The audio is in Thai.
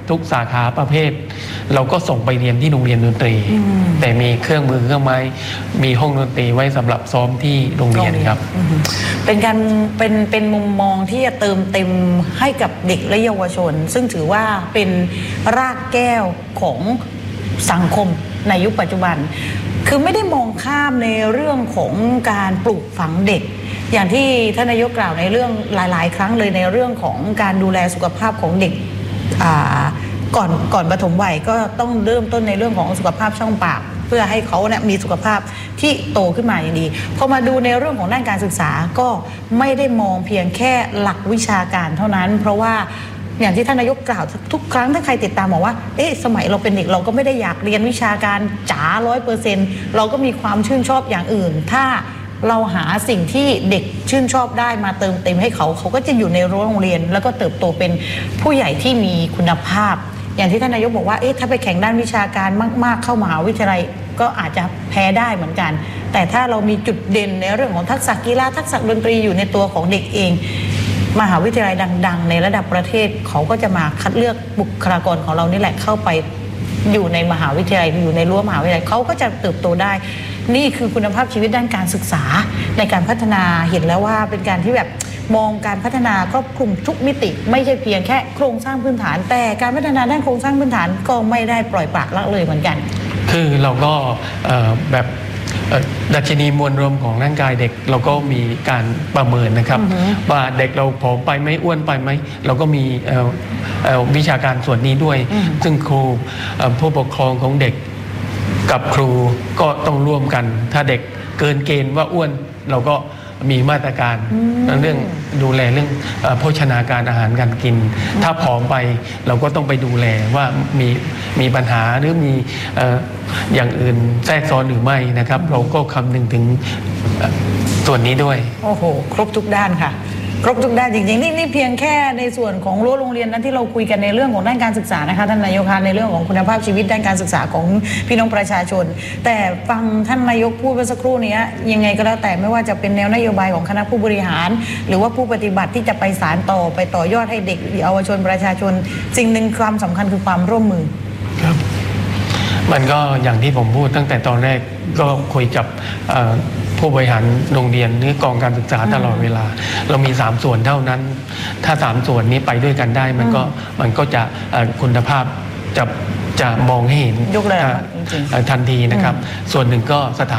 ทุกสาขาประเภทเราก็ส่งไปเรียนที่โรงเรียนดนตรีแต่มีเครื่องมือเครื่องไม้มีห้องดนตรีไว้สำหรับซ้อมที่โรงเรียนครับเป็นการเป็นมุมมองที่จะเติมเต็มให้กับเด็กและเยาวชนซึ่งถือว่าเป็นรากแก้วของสังคมในยุคปัจจุบันคือไม่ได้มองข้ามในเรื่องของการปลูกฝังเด็กอย่างที่ท่านนายกกล่าวในเรื่องหลายๆครั้งเลยในเรื่องของการดูแลสุขภาพของเด็กก่อนปฐมวัยก็ต้องเริ่มต้นในเรื่องของสุขภาพช่องปากเพื่อให้เขาเนี่ยมีสุขภาพที่โตขึ้นมาอย่างดีพอมาดูในเรื่องของด้านการศึกษาก็ไม่ได้มองเพียงแค่หลักวิชาการเท่านั้นเพราะว่าอย่างที่ท่านนายกกล่าวทุกครั้งถ้าใครติดตามบอกว่าสมัยเราเป็นเด็กเราก็ไม่ได้อยากเรียนวิชาการจ๋า100%เราก็มีความชื่นชอบอย่างอื่นถ้าเราหาสิ่งที่เด็กชื่นชอบได้มาเติมเต็มให้เขาก็จะอยู่ในโรงเรียนแล้วก็เติบโตเป็นผู้ใหญ่ที่มีคุณภาพอย่างที่ท่านนายกบอกว่าถ้าไปแข่งด้านวิชาการมากๆเข้ามหาวิทยาลัยก็อาจจะแพ้ได้เหมือนกันแต่ถ้าเรามีจุดเด่นในเรื่องของทักษะกีฬาทักษะดนตรีอยู่ในตัวของเด็กเองมหาวิทยาลัยดังๆในระดับประเทศเขาก็จะมาคัดเลือกบุคลากรของเรานี่แหละเข้าไปอยู่ในมหาวิทยาลัยอยู่ในรั้วมหาวิทยาลัยเขาก็จะเติบโตได้นี่คือคุณภาพชีวิตด้านการศึกษาในการพัฒนาเห็นแล้วว่าเป็นการที่แบบมองการพัฒนาครอบคลุมทุกมิติไม่ใช่เพียงแค่โครงสร้างพื้นฐานแต่การพัฒนาด้านโครงสร้างพื้นฐานก็ไม่ได้ปล่อยปละละเลยเหมือนกันคือเราก็แบบดัชนีมวลรวมของร่างกายเด็กเราก็มีการประเมินนะครับว่าเด็กเราผอมไปไหมอ้วนไปไหมเราก็มีวิชาการส่วนนี้ด้วยซึ่งครูผู้ปกครองของเด็กกับครูก็ต้องร่วมกันถ้าเด็กเกินเกณฑ์ว่าอ้วนเราก็มีมาตรการเรื่องดูแลเรื่องโภชนาการอาหารการกินถ้าผอมไปเราก็ต้องไปดูแลว่ามีปัญหาหรือมีอย่างอื่นแทรกซ้อนหรือไม่นะครับเราก็คำนึงถึงส่วนนี้ด้วยโอ้โหครบทุกด้านค่ะครบทุกด้านจริงๆนี่เพียงแค่ในส่วนของรั้วโรงเรียนนั้นที่เราคุยกันในเรื่องของด้านการศึกษานะคะท่านนายกคะในเรื่องของคุณภาพชีวิตด้านการศึกษาของพี่น้องประชาชนแต่ฟังท่านนายกพูดเมื่อสักครู่นี้ยังไงก็แล้วแต่ไม่ว่าจะเป็นแนวนโยบายของคณะผู้บริหารหรือว่าผู้ปฏิบัติที่จะไปสานต่อไปต่อยอดให้เด็กเยาวชนประชาชนสิ่งหนึ่งความสำคัญคือความร่วมมือครับมันก็อย่างที่ผมพูดตั้งแต่ตอนแรกก็คุยกับผู้บริหารโรงเรียนหรือกองการศึกษาตลอดเวลาเรามี3ส่วนเท่านั้นถ้า3ส่วนนี้ไปด้วยกันได้มันก็จะคุณภาพจะมองให้เห็นทันทีนะครับส่วนหนึ่งก็สถาน